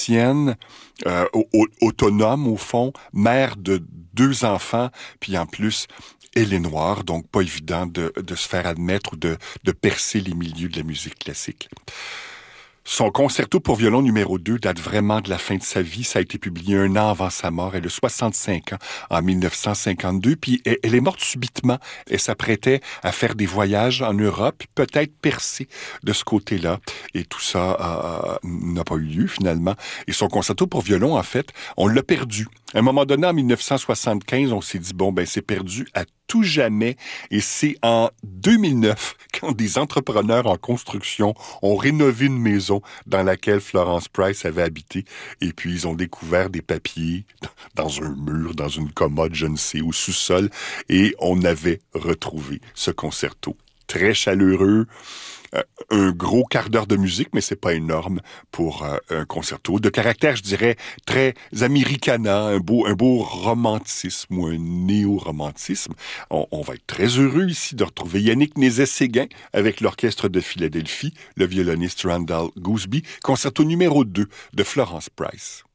musicienne, autonome au fond, mère de 2 enfants, puis en plus, elle est noire, donc pas évident de se faire admettre ou de percer les milieux de la musique classique. Son concerto pour violon numéro 2 date vraiment de la fin de sa vie. Ça a été publié 1 an avant sa mort. Elle a 65 ans en 1952. Puis elle est morte subitement. Elle s'apprêtait à faire des voyages en Europe, puis peut-être percer de ce côté-là. Et tout ça n'a pas eu lieu finalement. Et son concerto pour violon, en fait, on l'a perdu. À un moment donné, en 1975, on s'est dit, bon, ben c'est perdu à tout jamais. Et c'est en 2009, quand des entrepreneurs en construction ont rénové une maison dans laquelle Florence Price avait habité. Et puis, ils ont découvert des papiers dans un mur, dans une commode, je ne sais, au sous-sol. Et on avait retrouvé ce concerto. Très chaleureux, un gros quart d'heure de musique, mais c'est pas énorme pour un concerto. De caractère, je dirais, très americana, un beau romantisme ou un néo-romantisme. On va être très heureux ici de retrouver Yannick Nézet-Séguin avec l'Orchestre de Philadelphie, le violoniste Randall Gooseby, concerto numéro 2 de Florence Price.